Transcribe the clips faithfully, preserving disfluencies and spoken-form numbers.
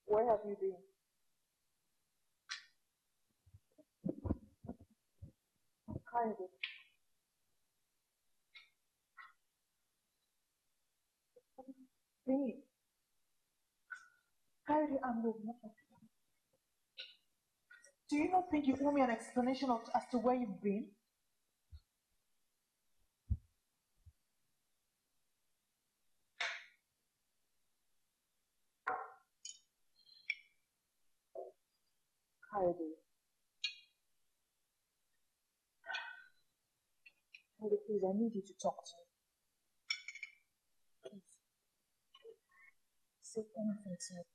Where have you been? Kyrie. Babe. Kyrie, I'm your mother. Do you not think you owe me an explanation of, as to where you've been? Kyrie. Kyrie, please, I need you to talk to me. Please. Say anything to me.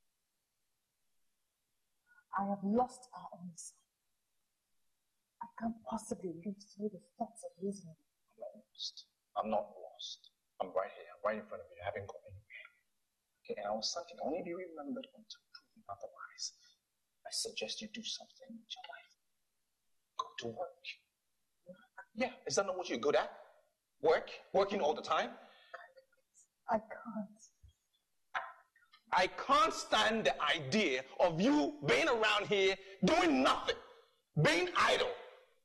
I have lost our only son. I can't possibly live through the thoughts of losing him. I'm not lost. I'm not lost. I'm right here. I'm right in front of you. I haven't gone anywhere. Okay, and I was thinking, only be remembered until proven otherwise. I suggest you do something with your life. Go to work. Work? Yeah, is that not what you're good at? Work? Working all the time? I can't. I can't stand the idea of you being around here doing nothing, being idle.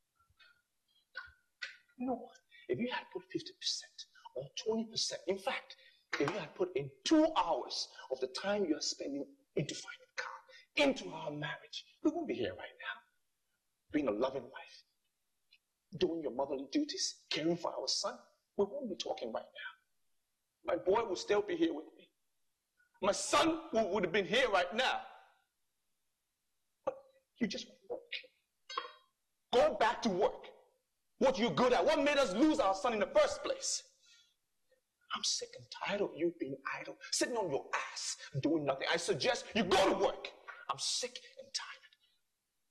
You know what? If you had put fifty percent or twenty percent, in fact, if you had put in two hours of the time you are spending into finding Carl, into our marriage, we wouldn't be here right now. Being a loving wife, doing your motherly duties, caring for our son, we won't be talking right now. My boy will still be here with me. My son would, would have been here right now. But you just want to work. Go back to work. What you're good at. What made us lose our son in the first place? I'm sick and tired of you being idle, sitting on your ass, doing nothing. I suggest you go to work. I'm sick